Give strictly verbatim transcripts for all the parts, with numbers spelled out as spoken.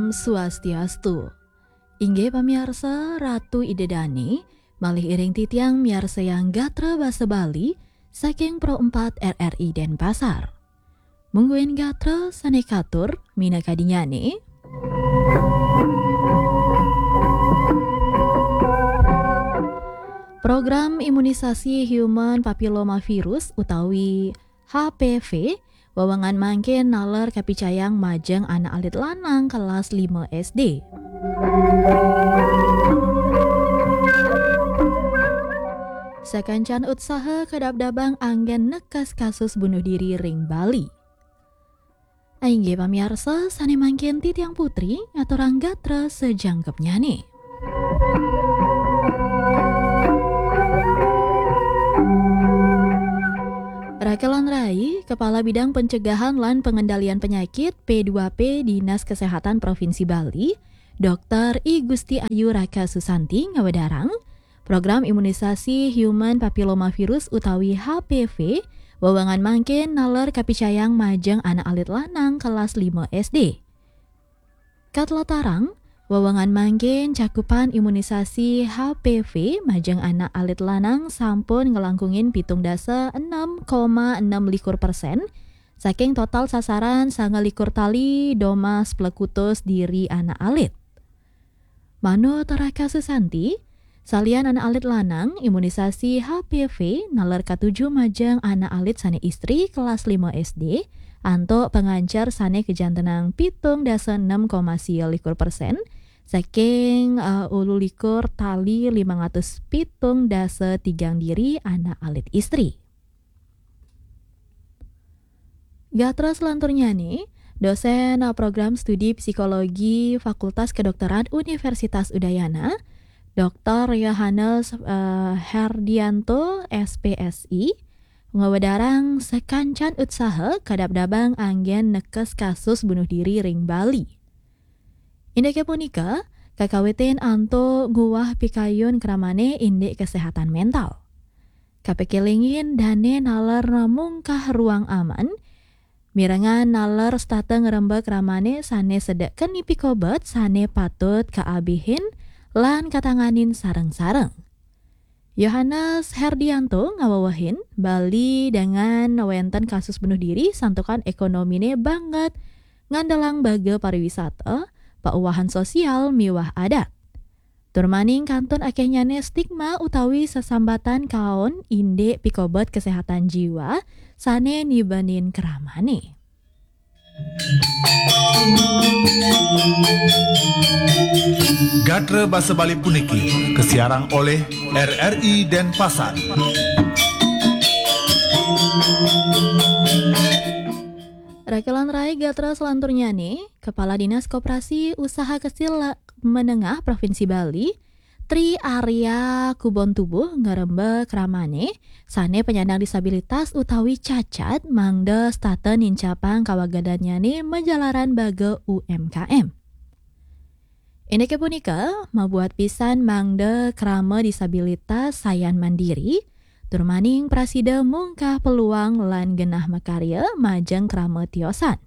Om Swastiastu. Inggih pamiarsa Ratu Idedani malih iring titiang miarsa yang gatra basa Bali saking Pro empat R R I Denpasar. Mungguin gatra sanekatur mina kadinyane. Program imunisasi human papillomavirus utawi H P V wawangan mangkin nalar kapicayang majeng anak alit lanang kelas lima S D. Sakancan utsaha kedap-dabang anggen nekas kasus bunuh diri ring Bali. Aingge pamiarsa sane mangkin titiang putri atau ranggatra sejangkep nyane. Rakelan Rai, Kepala Bidang Pencegahan lan Pengendalian Penyakit P dua P Dinas Kesehatan Provinsi Bali, Doktor I Gusti Ayu Raka Susanti ngawedarang, program imunisasi human papillomavirus utawi H P V wawangan mangkin nalar kapicayang majeng anak alit lanang kelas lima S D. Katlatarang, wawangan mangkin cakupan imunisasi H P V majeng anak alit lanang sampun ngelangkungin pitung dasa enam koma enam likur persen saking total sasaran sangalikur tali domas plekutus diri anak alit. Mano Taraka Susanti, salian anak alit lanang imunisasi H P V nalar katujuh majeng anak alit sane istri kelas lima S D anto pengancar sane kejantenang pitung dasa enam koma likur persen saking uh, ulu likur tali lima ratus pitung dasa tigang diri anak alit istri. Gatra selanturnya nih, dosen program studi psikologi Fakultas Kedokteran Universitas Udayana, Doktor Yohanes uh, Herdianto S P S I, ngawedarang sekancan utsaha kadap-dabang anggen nekes kasus bunuh diri ring Bali. Indeke punika, kakaweten anto guwah pikayun kramane indek kesehatan mental. Kapekilingin dane nalar mungkah ruang aman, mirangan nalar stata ngerembak kramane sane sedeken ipikobet sane patut kaabihin lan katanganin sareng-sareng. Yohanes Herdianto ngawawahin Bali dengan wenten kasus bunuh diri santukan ekonomine banget ngandalang baga pariwisata, pauwahan sosial miwah adat. Turmaning kantun akenyane stigma utawi sesambatan kaon inde pikobot kesehatan jiwa sane nibanin keramane. Gatra Basa Bali puniki kesiarang oleh R R I Denpasar. Rakelan Rai Gatra selanturnya nih, Kepala Dinas Koperasi Usaha Kecil Menengah Provinsi Bali, Tri Arya Kubon Tubuh ngerembek ramane, sane penyandang disabilitas utawi cacat mangda stata nincapang kawagadannya nih menjalaran baga U M K M. Ini kepunika mabuat pisan mangda krama disabilitas sayan mandiri, turmaning prasida mungkah peluang lan genah makarya majeng krama tiosan.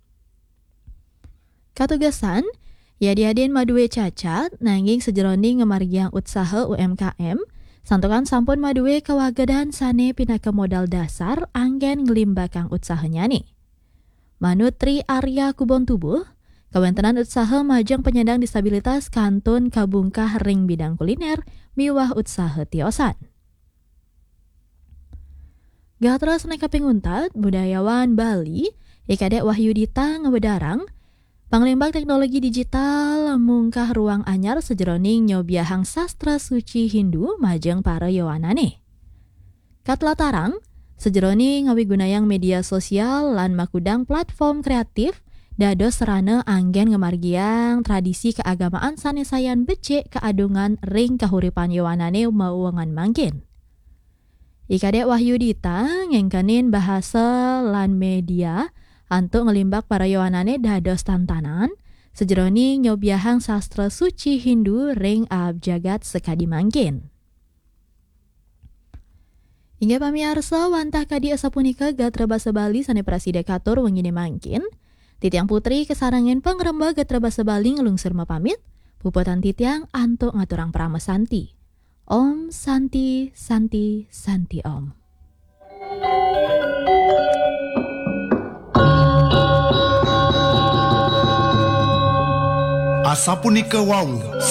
Katugasan, yadi-yadin maduwe cacat nanging sejeroning ngemargiang utsaha U M K M, santukan sampun maduwe kawagadan sane pinaka modal dasar anggen ngelimbakang utsahanya nih. Manut Tri Arya Kubon Tubuh, kawentenan usaha majeng penyandang disabilitas kantun kabungkah ring bidang kuliner miwah usaha tiosan. Gatra seneka pinguntat budayawan Bali, Ikadek Wahyudita ngebedarang, Panglimbak Teknologi Digital mungkah ruang anyar sejeroning nyobiahang sastra suci Hindu majeng para yowanane. Katlatarang, sejeroning ngawigunayang media sosial lan makudang platform kreatif dados serana anggen ngemargiang tradisi keagamaan sanesayan becek keadungan ring kahuripan yowanane mauwangan mangkin. Ikadek Wahyudita ngengkenin bahasa lan media antuk ngelimbak para yowanane dados tantanan sejeroning nyobiahang sastra suci Hindu ring abjagat sekadi mangkin. Hingga pamiarsa wantah kadi asapunika Gatra Basa Bali sane prasida katur wengine mangkin Titiang Putri kesarangin pangrembah Gatra Basa Bali ngelungsur mapamit. Puputan titiang antuk ngaturang prama santi. Om Santi Santi Santi Om. Asapunika wau